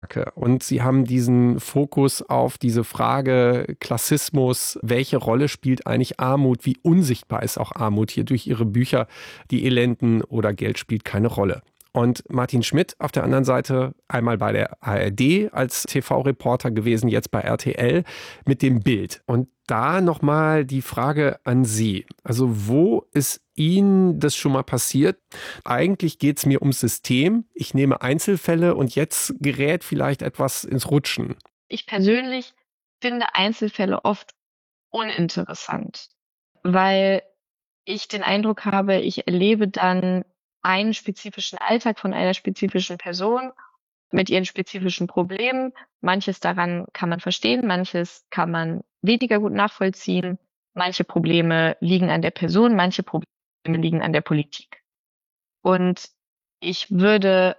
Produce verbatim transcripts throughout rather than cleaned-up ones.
Und Sie haben diesen Fokus auf diese Frage Klassismus, welche Rolle spielt eigentlich Armut, wie unsichtbar ist auch Armut hier durch Ihre Bücher, die Elenden oder Geld spielt keine Rolle. Und Martin Schmidt auf der anderen Seite, einmal bei der A R D als T V-Reporter gewesen, jetzt bei R T L mit dem Bild. Und da nochmal die Frage an Sie. Also wo ist Ihnen das schon mal passiert? Eigentlich geht es mir ums System. Ich nehme Einzelfälle und jetzt gerät vielleicht etwas ins Rutschen. Ich persönlich finde Einzelfälle oft uninteressant, weil ich den Eindruck habe, ich erlebe dann einen spezifischen Alltag von einer spezifischen Person mit ihren spezifischen Problemen. Manches daran kann man verstehen, manches kann man weniger gut nachvollziehen. Manche Probleme liegen an der Person, manche Probleme liegen an der Politik. Und ich würde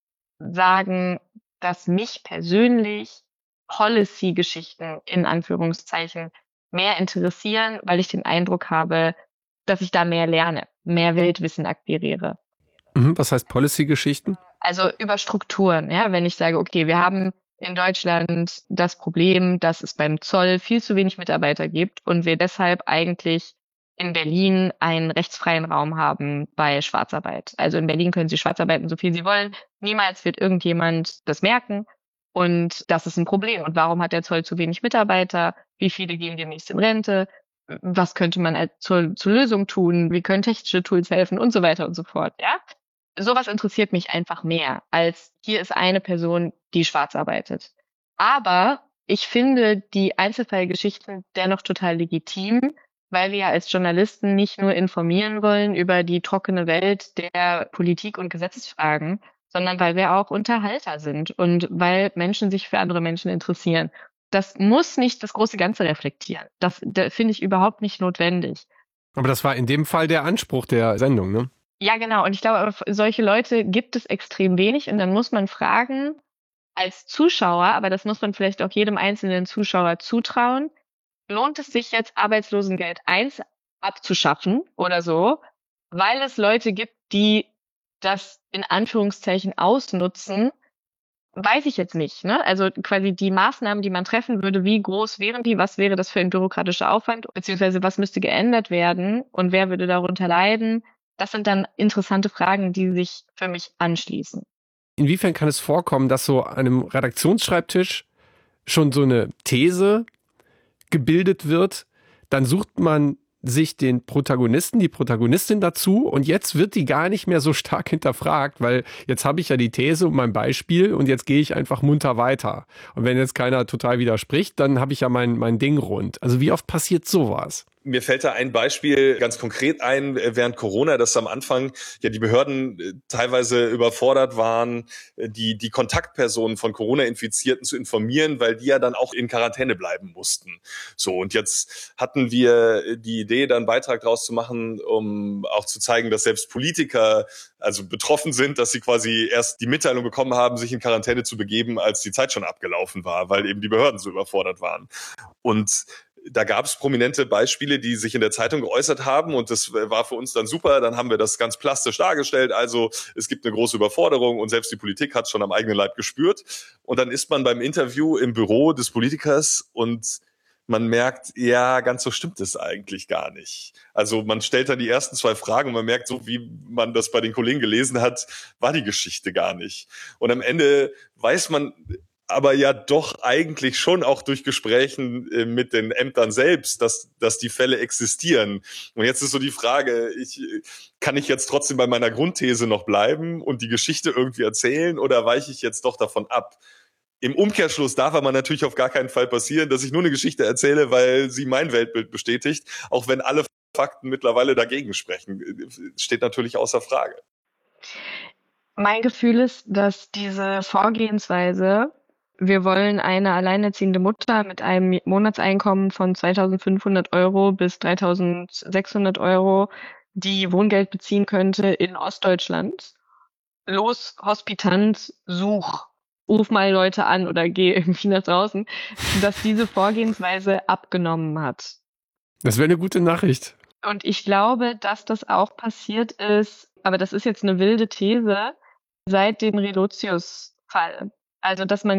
sagen, dass mich persönlich Policy-Geschichten in Anführungszeichen mehr interessieren, weil ich den Eindruck habe, dass ich da mehr lerne, mehr Weltwissen akquiriere. Was heißt Policy-Geschichten? Also über Strukturen, ja, wenn ich sage, okay, wir haben in Deutschland das Problem, dass es beim Zoll viel zu wenig Mitarbeiter gibt und wir deshalb eigentlich in Berlin einen rechtsfreien Raum haben bei Schwarzarbeit. Also in Berlin können Sie schwarzarbeiten, so viel Sie wollen. Niemals wird irgendjemand das merken. Und das ist ein Problem. Und warum hat der Zoll zu wenig Mitarbeiter? Wie viele gehen demnächst in Rente? Was könnte man als zur, zur Lösung tun? Wie können technische Tools helfen? Und so weiter und so fort, ja? Sowas interessiert mich einfach mehr, als hier ist eine Person, die schwarz arbeitet. Aber ich finde die Einzelfallgeschichten dennoch total legitim, weil wir ja als Journalisten nicht nur informieren wollen über die trockene Welt der Politik und Gesetzesfragen, sondern weil wir auch Unterhalter sind und weil Menschen sich für andere Menschen interessieren. Das muss nicht das große Ganze reflektieren. Das, das finde ich überhaupt nicht notwendig. Aber das war in dem Fall der Anspruch der Sendung, ne? Ja, genau. Und ich glaube, solche Leute gibt es extrem wenig. Und dann muss man fragen, als Zuschauer, aber das muss man vielleicht auch jedem einzelnen Zuschauer zutrauen, lohnt es sich jetzt Arbeitslosengeld eins abzuschaffen oder so, weil es Leute gibt, die das in Anführungszeichen ausnutzen, weiß ich jetzt nicht, ne? Also quasi die Maßnahmen, die man treffen würde, wie groß wären die, was wäre das für ein bürokratischer Aufwand, beziehungsweise was müsste geändert werden und wer würde darunter leiden? Das sind dann interessante Fragen, die sich für mich anschließen. Inwiefern kann es vorkommen, dass so an einem Redaktionsschreibtisch schon so eine These gebildet wird, dann sucht man sich den Protagonisten, die Protagonistin dazu und jetzt wird die gar nicht mehr so stark hinterfragt, weil jetzt habe ich ja die These und mein Beispiel und jetzt gehe ich einfach munter weiter. Und wenn jetzt keiner total widerspricht, dann habe ich ja mein, mein Ding rund. Also wie oft passiert sowas? Mir fällt da ein Beispiel ganz konkret ein, während Corona, dass am Anfang ja die Behörden teilweise überfordert waren, die, die Kontaktpersonen von Corona-Infizierten zu informieren, weil die ja dann auch in Quarantäne bleiben mussten. So, und jetzt hatten wir die Idee, da einen Beitrag draus zu machen, um auch zu zeigen, dass selbst Politiker also betroffen sind, dass sie quasi erst die Mitteilung bekommen haben, sich in Quarantäne zu begeben, als die Zeit schon abgelaufen war, weil eben die Behörden so überfordert waren. Und da gab es prominente Beispiele, die sich in der Zeitung geäußert haben und das war für uns dann super. Dann haben wir das ganz plastisch dargestellt. Also es gibt eine große Überforderung und selbst die Politik hat es schon am eigenen Leib gespürt. Und dann ist man beim Interview im Büro des Politikers und man merkt, ja, ganz so stimmt es eigentlich gar nicht. Also man stellt dann die ersten zwei Fragen und man merkt, so wie man das bei den Kollegen gelesen hat, war die Geschichte gar nicht. Und am Ende weiß man aber ja doch eigentlich schon auch durch Gesprächen äh, mit den Ämtern selbst, dass dass die Fälle existieren. Und jetzt ist so die Frage, ich, kann ich jetzt trotzdem bei meiner Grundthese noch bleiben und die Geschichte irgendwie erzählen oder weiche ich jetzt doch davon ab? Im Umkehrschluss darf aber natürlich auf gar keinen Fall passieren, dass ich nur eine Geschichte erzähle, weil sie mein Weltbild bestätigt, auch wenn alle Fakten mittlerweile dagegen sprechen. Steht natürlich außer Frage. Mein Gefühl ist, dass diese Vorgehensweise, wir wollen eine alleinerziehende Mutter mit einem Monatseinkommen von zweitausendfünfhundert Euro bis dreitausendsechshundert Euro, die Wohngeld beziehen könnte in Ostdeutschland. Los, Hospitant, such, ruf mal Leute an oder geh irgendwie nach draußen, dass diese Vorgehensweise abgenommen hat. Das wäre eine gute Nachricht. Und ich glaube, dass das auch passiert ist, aber das ist jetzt eine wilde These, seit dem Relotius-Fall. Also, dass man